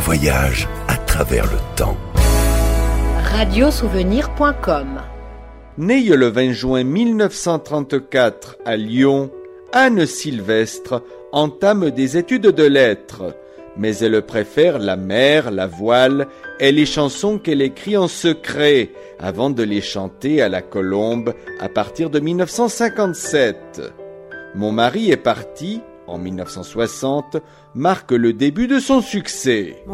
voyage à travers le temps. Radiosouvenir.com. Née le 20 juin 1934 à Lyon, Anne Sylvestre entame des études de lettres, mais elle préfère la mer, la voile et les chansons qu'elle écrit en secret avant de les chanter à la Colombe à partir de 1957. Mon mari est parti, en 1960, marque le début de son succès.